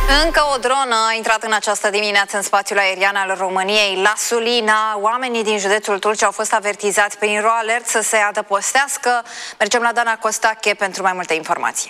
Încă o dronă a intrat în această dimineață în spațiul aerian al României, la Sulina. Oamenii din județul Tulcea au fost avertizați prin RO Alert să se adăpostească. Mergem la Dana Costache pentru mai multe informații.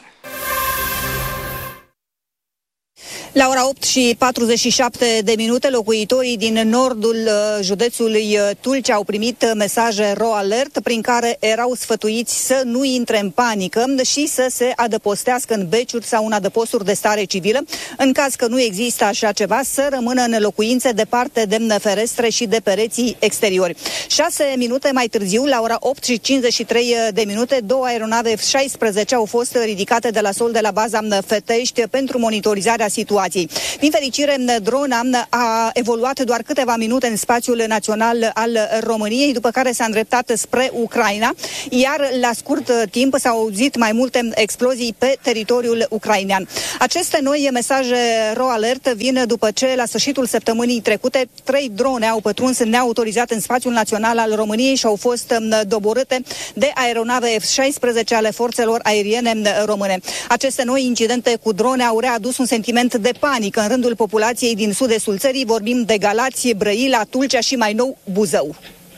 La ora 8:47, locuitorii din nordul județului Tulcea au primit mesaje RO Alert prin care erau sfătuiți să nu intre în panică și să se adăpostească în beciuri sau în adăposturi de stare civilă. În caz că nu există așa ceva, să rămână în locuințe departe de ferestre și de pereții exteriori. 6 minute mai târziu, la ora 8:53, două aeronave F-16 au fost ridicate de la sol de la baza Fetești pentru monitorizarea situației. Din fericire, drona a evoluat doar câteva minute în spațiul național al României, după care s-a îndreptat spre Ucraina, iar la scurt timp s-au auzit mai multe explozii pe teritoriul ucrainean. Aceste noi mesaje RO Alert vin după ce la sfârșitul săptămânii trecute 3 drone au pătruns neautorizat în spațiul național al României și au fost doborâte de aeronave F-16 ale forțelor aeriene române. Aceste noi incidente cu drone au readus un sentiment de panică în rândul populației din sud-estul țării. Vorbim de Galați, Brăila, Tulcea și mai nou Buzău.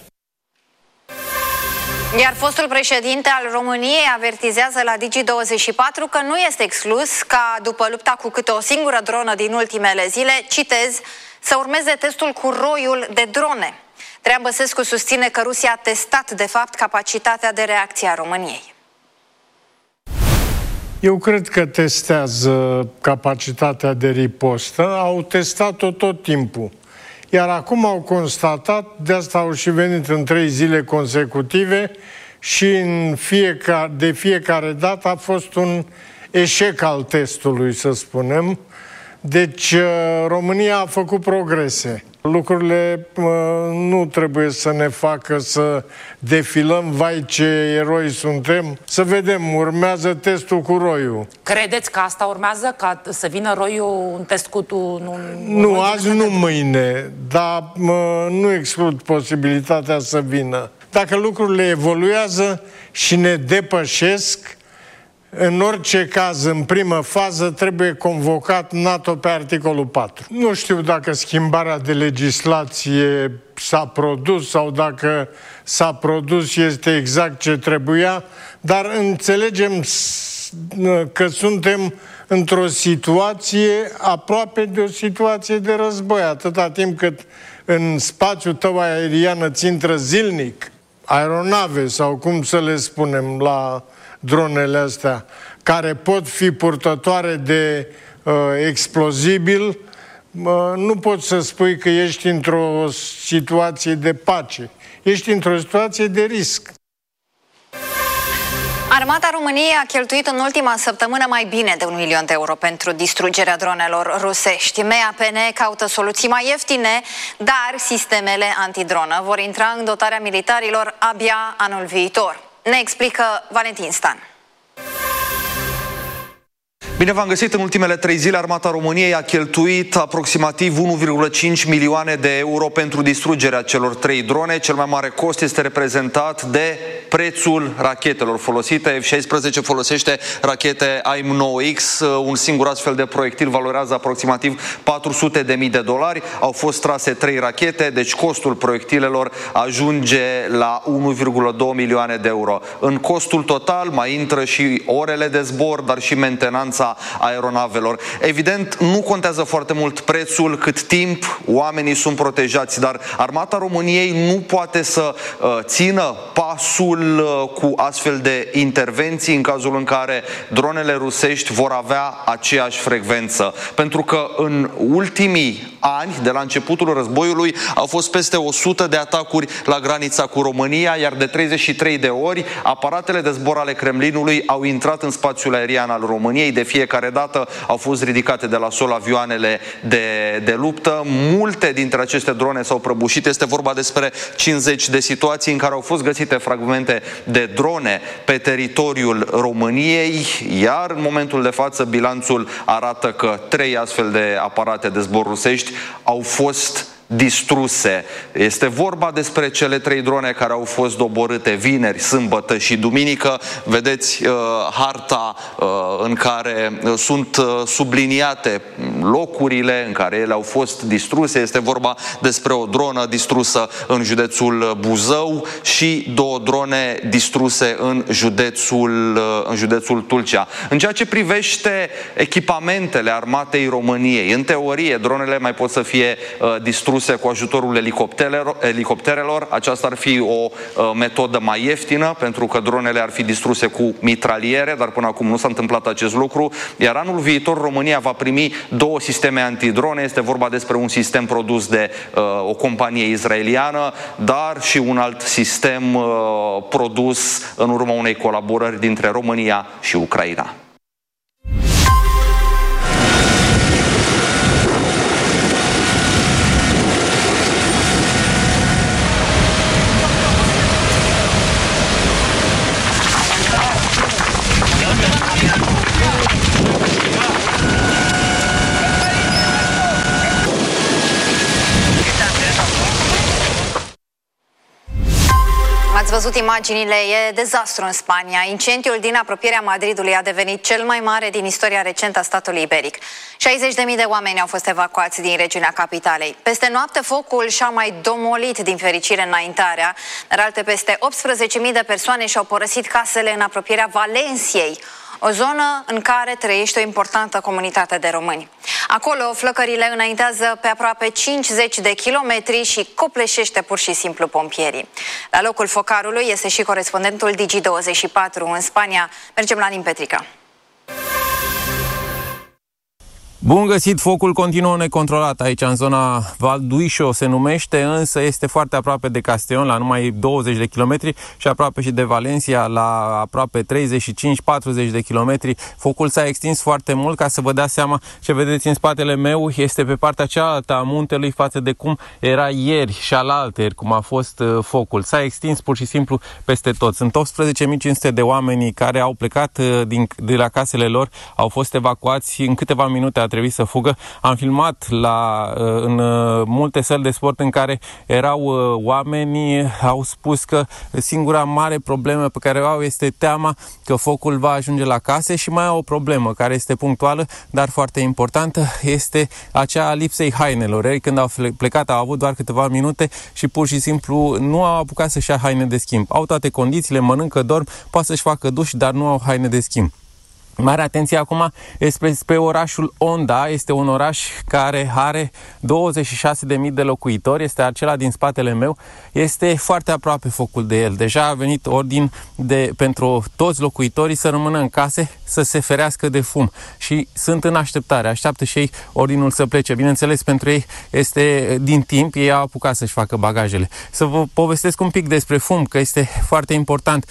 Iar fostul președinte al României avertizează la Digi24 că nu este exclus ca după lupta cu câte o singură dronă din ultimele zile, citez, să urmeze testul cu roiul de drone. Traian Băsescu susține că Rusia a testat de fapt capacitatea de reacție a României. Eu cred că testează capacitatea de ripostă, au testat-o tot timpul. Iar acum au constatat, de asta au și venit în 3 zile consecutive și de fiecare dată a fost un eșec al testului, să spunem. Deci România a făcut progrese. Lucrurile nu trebuie să ne facă să defilăm, vai ce eroi suntem. Să vedem, urmează testul cu roiul. Credeți că asta urmează, ca să vină roiul un test cu Nu, azi nu mâine, dar nu exclud posibilitatea să vină. Dacă lucrurile evoluează și ne depășesc, în orice caz, în primă fază, trebuie convocat NATO pe articolul 4. Nu știu dacă schimbarea de legislație s-a produs sau dacă s-a produs este exact ce trebuia, dar înțelegem că suntem într-o situație aproape de o situație de război, atâta timp cât în spațiul tău aerian îți intră zilnic aeronave sau cum să le spunem la dronele astea, care pot fi purtătoare de explozibil, nu poți să spui că ești într-o situație de pace. Ești într-o situație de risc. Armata României a cheltuit în ultima săptămână mai bine de 1 milion de euro pentru distrugerea dronelor rusești. MEAPN caută soluții mai ieftine, dar sistemele antidronă vor intra în dotarea militarilor abia anul viitor. Ne explică Valentin Stan. Bine v-am găsit! În ultimele 3 zile, Armata României a cheltuit aproximativ 1,5 milioane de euro pentru distrugerea celor 3 drone. Cel mai mare cost este reprezentat de prețul rachetelor folosite. F-16 folosește rachete AIM-9X. Un singur astfel de proiectil valorează aproximativ $400.000. Au fost trase 3 rachete, deci costul proiectilelor ajunge la 1,2 milioane de euro. În costul total mai intră și orele de zbor, dar și mentenanța aeronavelor. Evident, nu contează foarte mult prețul, cât timp oamenii sunt protejați, dar Armata României nu poate să țină pasul cu astfel de intervenții în cazul în care dronele rusești vor avea aceeași frecvență. Pentru că în ultimii ani, de la începutul războiului, au fost peste 100 de atacuri la granița cu România, iar de 33 de ori aparatele de zbor ale Kremlinului au intrat în spațiul aerian al României. De fiecare dată au fost ridicate de la sol avioanele de luptă. Multe dintre aceste drone s-au prăbușit. Este vorba despre 50 de situații în care au fost găsite fragmente de drone pe teritoriul României, iar în momentul de față bilanțul arată că 3 astfel de aparate de zbor rusești au fost distruse. Este vorba despre cele 3 drone care au fost doborâte vineri, sâmbătă și duminică. Vedeți harta în care sunt subliniate locurile în care ele au fost distruse. Este vorba despre o dronă distrusă în județul Buzău și 2 drone distruse în județul Tulcea. În ceea ce privește echipamentele armatei României, în teorie, dronele mai pot să fie distruse cu ajutorul elicopterelor. Aceasta ar fi o metodă mai ieftină, pentru că dronele ar fi distruse cu mitraliere, dar până acum nu s-a întâmplat acest lucru. Iar anul viitor România va primi 2 sisteme antidrone. Este vorba despre un sistem produs de o companie israeliană, dar și un alt sistem produs în urma unei colaborări dintre România și Ucraina. Ați văzut imaginile, e dezastru în Spania. Incendiul din apropierea Madridului a devenit cel mai mare din istoria recentă a statului iberic. 60.000 de oameni au fost evacuați din regiunea capitalei. Peste noapte focul și-a mai domolit din fericire înaintarea, dar alte peste 18.000 de persoane și-au părăsit casele în apropierea Valenciei, o zonă în care trăiește o importantă comunitate de români. Acolo flăcările înaintează pe aproape 50 de kilometri și copleșește pur și simplu pompierii. La locul focarului este și corespondentul Digi24 în Spania. Mergem la Alin Petrica. Bun găsit, focul continuă necontrolat aici în zona Val d'Uixo se numește, însă este foarte aproape de Castellón, la numai 20 de kilometri și aproape și de Valencia, la aproape 35-40 de kilometri. Focul s-a extins foarte mult, ca să vă dați seama ce vedeți în spatele meu, este pe partea cealaltă a muntelui față de cum era ieri și alaltăieri, cum a fost focul. S-a extins pur și simplu peste tot. Sunt 18.500 de oameni care au plecat de la casele lor, au fost evacuați în câteva minute, a trebuit să fugă. Am filmat în multe săli de sport în care erau oameni, au spus că singura mare problemă pe care o au este teama că focul va ajunge la case și mai au o problemă care este punctuală, dar foarte importantă, este aceea a lipsei hainelor. Ei, când au plecat, au avut doar câteva minute și pur și simplu nu au apucat să-și ia haine de schimb. Au toate condițiile, mănâncă, dorm, poate să-și facă duș, dar nu au haine de schimb. Mare atenție acum spre orașul Onda. Este un oraș care are 26.000 de locuitori, este acela din spatele meu, este foarte aproape focul de el. Deja a venit ordin pentru toți locuitorii să rămână în case, să se ferească de fum și sunt în așteptare, așteaptă și ei ordinul să plece. Bineînțeles, pentru ei este din timp, ei au apucat să-și facă bagajele. Să vă povestesc un pic despre fum, că este foarte important.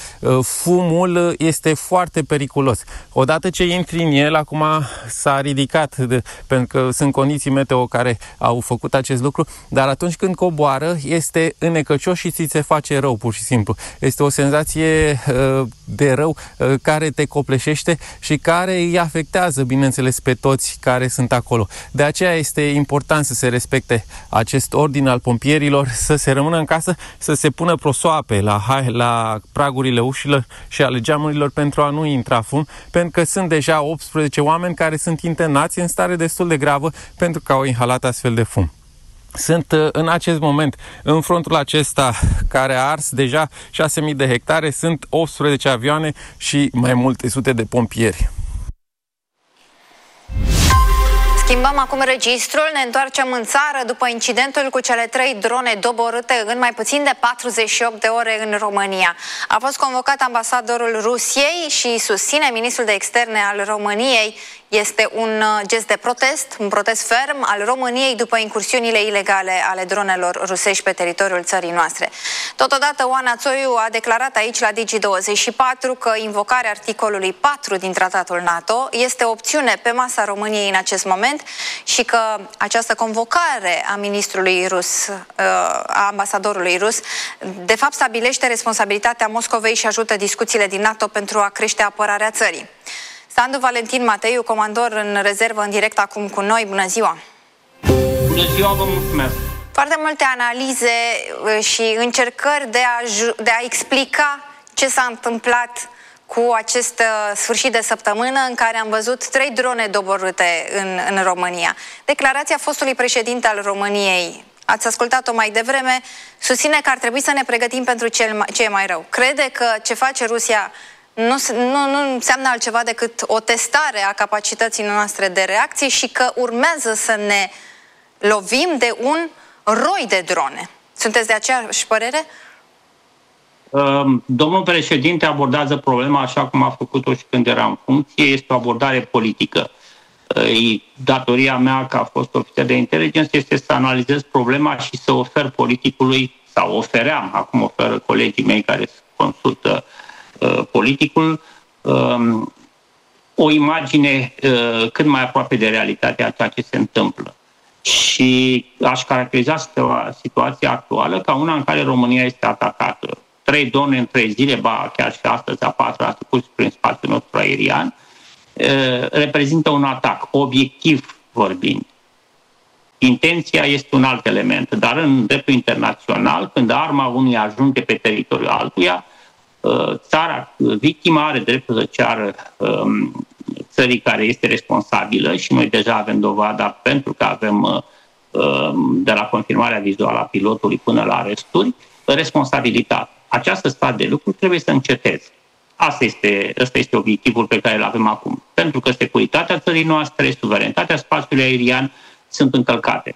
Fumul este foarte periculos. Odată ce intri în el, acum s-a ridicat, pentru că sunt condiții meteo care au făcut acest lucru, dar atunci când coboară, este înnecăcios și ți se face rău, pur și simplu. Este o senzație de rău care te copleșește și care îi afectează, bineînțeles, pe toți care sunt acolo. De aceea este important să se respecte acest ordin al pompierilor, să se rămână în casă, să se pună prosoape la pragurile ușilor și ale geamurilor pentru a nu intra fum, pentru că sunt deja 18 oameni care sunt internați în stare destul de gravă pentru că au inhalat astfel de fum. Sunt în acest moment în frontul acesta care a ars deja 6.000 de hectare, sunt 18 avioane și mai multe sute de pompieri. Schimbăm acum registrul, ne întoarcem în țară după incidentul cu cele 3 drone doborâte în mai puțin de 48 de ore în România. A fost convocat ambasadorul Rusiei și susține ministrul de externe al României. Este un gest de protest, un protest ferm al României după incursiunile ilegale ale dronelor rusești pe teritoriul țării noastre. Totodată, Oana Țoiu a declarat aici la Digi24 că invocarea articolului 4 din tratatul NATO este o opțiune pe masa României în acest moment și că această convocare a ministrului rus, a ambasadorului rus, de fapt stabilește responsabilitatea Moscovei și ajută discuțiile din NATO pentru a crește apărarea țării. Sandu Valentin Mateiu, comandor în rezervă, în direct acum cu noi. Bună ziua! Bună ziua, vă mulțumesc! Foarte multe analize și încercări de a explica ce s-a întâmplat cu acest sfârșit de săptămână în care am văzut 3 drone doborâte în România. Declarația fostului președinte al României, ați ascultat-o mai devreme, susține că ar trebui să ne pregătim pentru ce e mai rău. Crede că ce face Rusia nu înseamnă altceva decât o testare a capacității noastre de reacție și că urmează să ne lovim de un roi de drone. Sunteți de aceeași părere? Domnul președinte abordează problema așa cum a făcut-o și când era în funcție. Este o abordare politică. Datoria mea ca fost ofițer de inteligență este să analizez problema și să ofer politicului, sau ofeream, acum oferă colegii mei care consultă politicul, o imagine cât mai aproape de realitatea a ceea ce se întâmplă. Și aș caracteriza situația actuală ca una în care România este atacată. 3 drone în 3 zile, ba chiar și astăzi a 4-a trecut prin spațiul nostru aerian, reprezintă un atac, obiectiv vorbind. Intenția este un alt element, dar în dreptul internațional, când arma unuia ajunge pe teritoriul altuia, țara, victima are dreptul să ceară țării care este responsabilă și noi deja avem dovada pentru că avem de la confirmarea vizuală a pilotului până la aresturi, responsabilitate. Această stat de lucruri trebuie să înceteze. Asta este obiectivul pe care îl avem acum. Pentru că securitatea țării noastre, suverenitatea spațiului aerian sunt încălcate.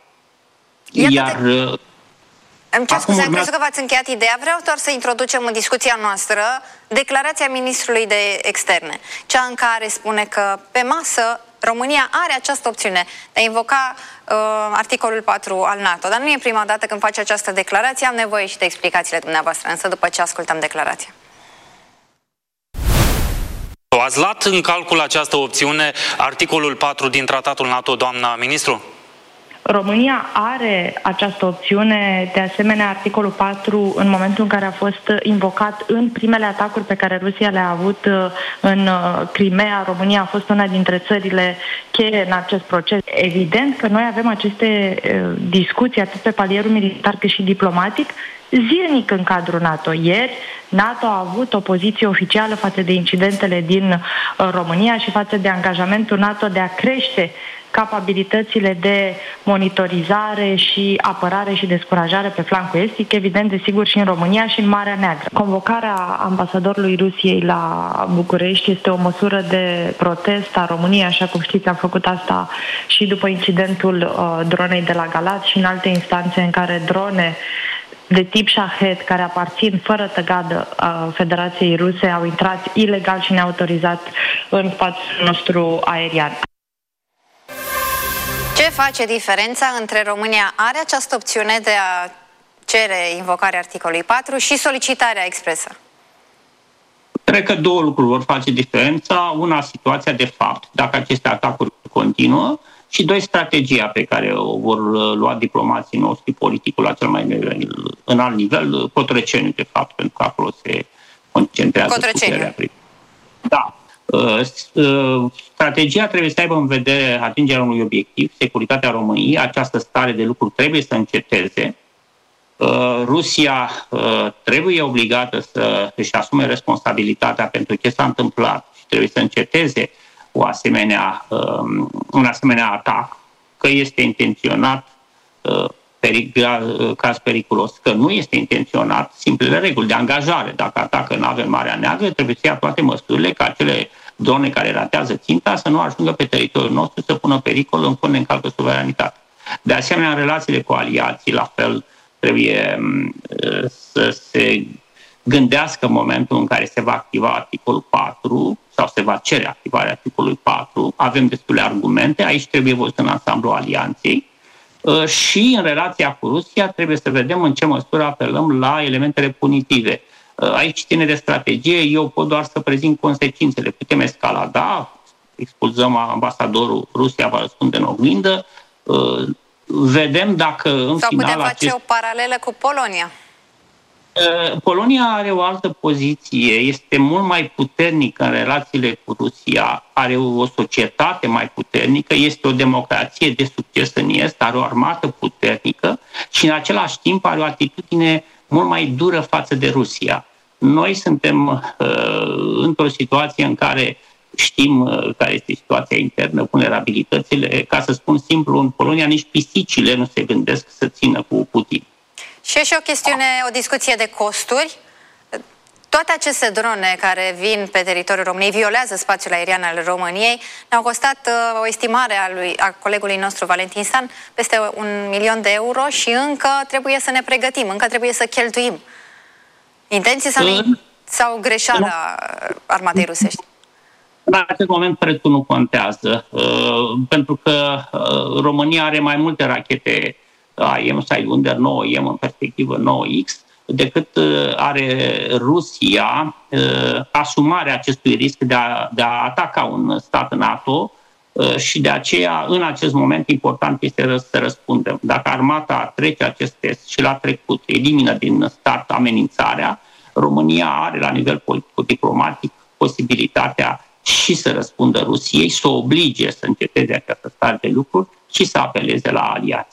Îmi cer scuze, am crezut că v-ați încheiat ideea. Vreau doar să introducem în discuția noastră declarația ministrului de externe, cea în care spune că pe masă România are această opțiune de a invoca articolul 4 al NATO. Dar nu e prima dată când face această declarație, am nevoie și de explicațiile dumneavoastră, însă după ce ascultăm declarația. Ați luat în calcul această opțiune, articolul 4 din tratatul NATO, doamna ministru? România are această opțiune, de asemenea articolul 4 în momentul în care a fost invocat în primele atacuri pe care Rusia le-a avut în Crimea. România a fost una dintre țările cheie în acest proces. Evident că noi avem aceste discuții atât pe palierul militar cât și diplomatic zilnic în cadrul NATO. Ieri NATO a avut o poziție oficială față de incidentele din România și față de angajamentul NATO de a crește capabilitățile de monitorizare și apărare și descurajare pe flancul estic, evident, desigur, și în România și în Marea Neagră. Convocarea ambasadorului Rusiei la București este o măsură de protest a României, așa cum știți, am făcut asta și după incidentul dronei de la Galați și în alte instanțe în care drone de tip Shahed, care aparțin fără tăgadă Federației Ruse, au intrat ilegal și neautorizat în spațiul nostru aerian. Ce face diferența între România are această opțiune de a cere invocarea articolului 4 și solicitarea expresă? Cred că 2 lucruri vor face diferența. Una, situația de fapt, dacă aceste atacuri continuă, și 2, strategia pe care o vor lua diplomații noștri, politicul la cel mai înalt nivel, Cotroceniu, de fapt, pentru că acolo se concentrează puterea. Da. Strategia trebuie să aibă în vedere atingerea unui obiectiv, securitatea României. Această stare de lucruri trebuie să înceteze. Rusia trebuie obligată să își asume responsabilitatea pentru ce s-a întâmplat și trebuie să înceteze un asemenea atac, că este intenționat, caz periculos, că nu este intenționat, simplele reguli de angajare. Dacă atacă nave în Marea Neagră, trebuie să ia toate măsurile ca acele drone care ratează ținta să nu ajungă pe teritoriul nostru, să pună pericol în când ne încalcă suveranitatea. De asemenea, în relațiile cu aliații, la fel, trebuie să se gândească în momentul în care se va activa articolul 4 sau se va cere activarea articolului 4. Avem destule argumente, aici trebuie văzut în ansamblu alianței și în relația cu Rusia trebuie să vedem în ce măsură apelăm la elementele punitive. Aici ține de strategie, eu pot doar să prezint consecințele. Putem escalada, expulzăm ambasadorul, Rusia va răspunde în oglindă, vedem dacă în sau final... Sau putem face o paralelă cu Polonia. Polonia are o altă poziție, este mult mai puternică în relațiile cu Rusia, are o societate mai puternică, este o democrație de succes în Est, are o armată puternică și în același timp are o atitudine mult mai dură față de Rusia. Noi suntem într-o situație în care știm care este situația internă, vulnerabilitățile. Ca să spun simplu, în Polonia nici pisicile nu se gândesc să țină cu Putin. Și e și o chestiune, o discuție de costuri. Toate aceste drone care vin pe teritoriul României, violează spațiul aerian al României, ne-au costat o estimare a colegului nostru Valentin Stan peste 1.000.000 de euro și încă trebuie să ne pregătim, încă trebuie să cheltuim. Intenții sau greșeala armatei rusești? În acest moment prețul nu contează, pentru că România are mai multe rachete AM Sidewinder 9M în perspectivă 9X decât are Rusia asumarea acestui risc de a ataca un stat NATO și de aceea în acest moment important este să răspundem. Dacă armata trece acest test și l-a trecut, elimină din start amenințarea, România are la nivel politico-diplomatic posibilitatea și să răspundă Rusiei, să o oblige să înceteze această stare de lucruri și să apeleze la aliați.